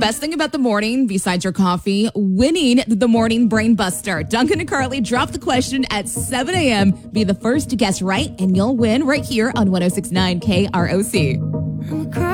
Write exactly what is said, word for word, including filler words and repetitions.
best thing about the morning, besides your coffee, winning the morning brain buster. Duncan and Carly drop the question at seven a.m. Be the first to guess right, and you'll win right here on one oh six point nine K R O C.